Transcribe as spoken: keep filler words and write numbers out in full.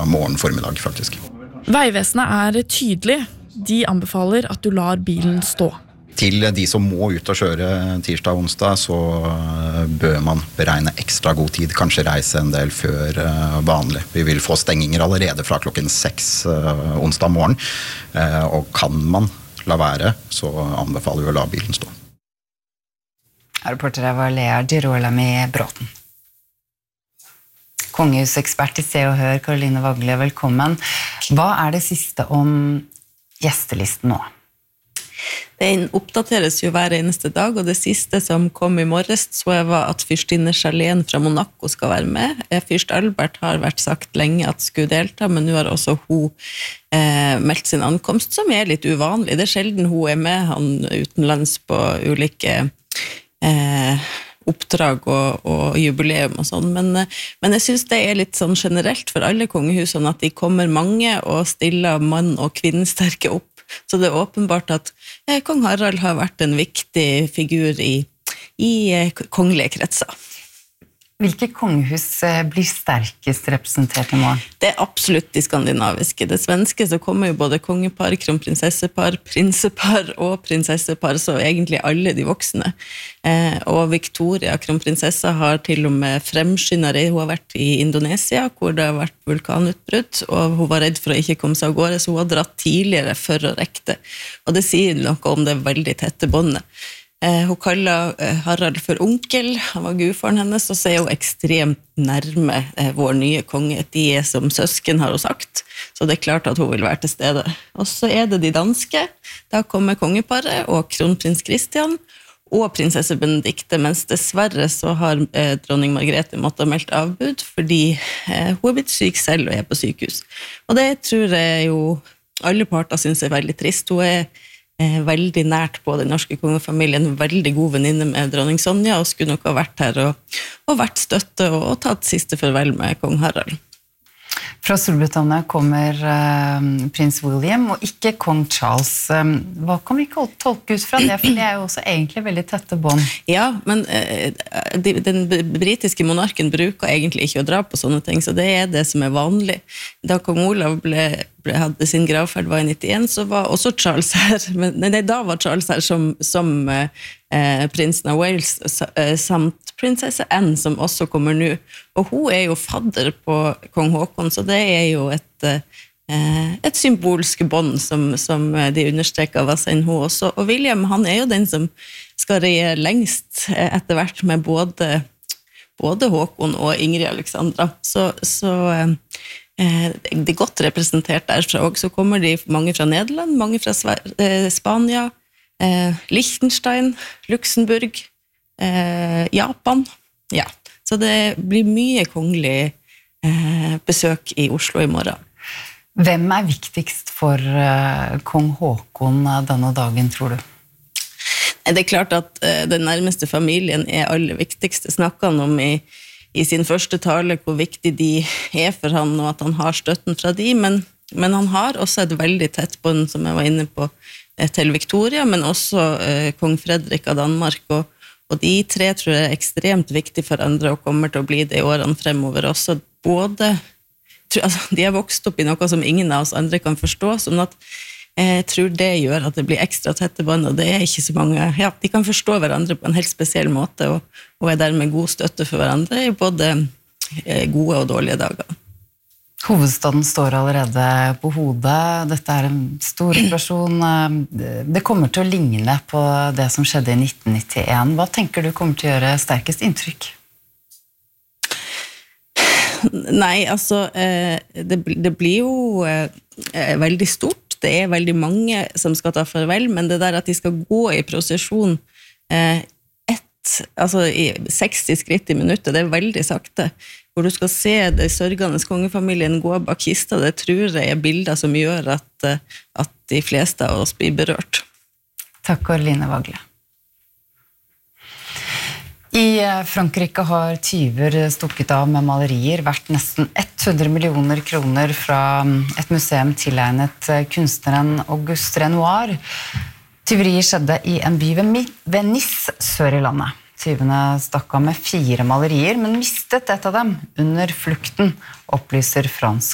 morgen formiddag faktisk. Veivesenet er tydelig. De anbefaler at du lar bilen stå. Til de som må ut og kjøre tirsdag og onsdag, så bør man beregne ekstra god tid, kanskje reise en del før vanlig. Vi vil få stenginger allerede fra klokken seks onsdag morgen, og kan man la være, så anbefaler vi å la bilen stå. Reporter var Lea Girolami Bråten. Kongehusekspert i Se og Hør, Karoline Wagle, velkommen. Hva er det siste om gjestelisten nå? Den oppdateres jo hver eneste dag, og det siste som kom i morges så jeg var at fyrstinne Charlene fra Monaco skal være med. Fyrst Albert har vært sagt lenge at skulle delta, men nå har også hun eh, meldt sin ankomst, som er litt uvanlig. Det er sjelden hun er med, han utenlands på ulike eh, oppdrag og, og jubileum og sånn, men, men jeg synes det er litt sånn generelt for alle kongehusene at de kommer mange og stiller mann og kvinnesterke opp. Så det er åpenbart at eh, kong Harald har vært en viktig figur i, i eh, kongelige kretser. Hvilke kongehus blir sterkest representert i morgen? Det er absolutt de skandinaviske. Det svenske så kommer jo både kongepar, kronprinsessepar, prinsepar og prinsessepar, så egentlig alle de voksne. Eh, og Victoria, kronprinsessa, har til og med fremskyndere. Hun har vært i Indonesia, hvor det har vært vulkanutbrudd, og hun var redd for å ikke komme seg av gårde, så hun har dratt tidligere for å rekke det. Og det sier noe om det veldig tette båndet. Hun kaller Harald for onkel, han var gudfaren hennes, og så er hun ekstremt nærme vår nye konge. De er som søsken, har hun sagt, så det er klart at hun vil være til stede. Og så er det de danske, da kommer kongeparet og kronprins Christian og prinsesse Benedikte, mens dessverre så har eh, dronning Margrethe måttet ha meldt avbud, fordi eh, hun er blitt syk selv og er på sykehus. Og det tror jeg jo alle parter synes er veldig trist. Hun er veldig nært på den norske kongefamilien, veldig god venninne med dronning Sonja, og skulle nok ha vært her og, og vært støtte og, og tatt siste farvel med kong Harald. Fra Storbritannia kommer uh, prins William og ikke kong Charles. Um, hva kan vi tolke ut fra det? For det er jo også egentlig veldig tette bånd. Ja, men uh, de, den britiske monarken bruker egentlig ikke å dra på sånne ting, så det er det som er vanlig. Da kong Olav ble, ble, hadde sin gravferd var i nittien, så var også Charles her, men nei, da var Charles her som, som uh, eh, prinsen av Wales, uh, samt prinsesse Anne, som også kommer nå. Og hun er jo fadder på kong Håkon, så det er jo et, eh, et symbolsk bånd som, som de understreker av å sende hun også. Og William, han er jo den som skal regjere lengst etter hvert med både, både Håkon og Ingrid Alexandra. Så, så eh, det er godt representert derfra også. Så kommer de mange fra Nederland, mange fra eh, Spania, eh, Liechtenstein, Luxemburg, Eh, Japan, ja. Så det blir mye kongelig eh, besøk i Oslo i morgen. Hvem er viktigst for eh, kong Håkon denne dagen, tror du? Det er klart at eh, den nærmeste familien er aller viktigste. Snakket han om i, i sin første tale hvor viktig de er for han, og at han har støtten fra de, men, men han har også et veldig tett bånd, som jeg var inne på, eh, til Victoria, men også eh, kong Fredrik av Danmark, og Og de tre tror jeg er ekstremt viktige for andre og kommer til å bli det i årene fremover også. Både, altså, de har vokst opp i noe som ingen av oss andre kan forstå, sånn at jeg tror det gjør at det blir ekstra tette bånd, og det er ikke så mange, ja, de kan forstå hverandre på en helt spesiell måte, og, og er dermed god støtte for hverandre i både gode og dårlige dager. Hovedstaden står allerede på hodet. Dette er en stor operasjon. Det kommer til å ligne på det som skjedde i nitten nittien. Hva tenker du kommer til å gjøre sterkest inntrykk? Nei, altså, det, det blir jo veldig stort. Det er veldig mange som skal ta farvel, men det der at de skal gå i prosesjon ett, altså i seksti skritt i minuttet, det er veldig sakte. Hvor du skal se det sørgende kongefamilien gå bak kista, det tror jeg er bilder som gjør at, at de fleste av oss blir berørt. Takk, Karoline Wagle. I Frankrike har tyver stukket av med malerier verdt nesten hundre millioner kroner fra et museum tilegnet kunstneren Auguste Renoir. Tyveriet skjedde i en by ved Nice, sør i landet. Tyvene stakk av med fire malerier, men mistet et av dem under flukten, opplyser fransk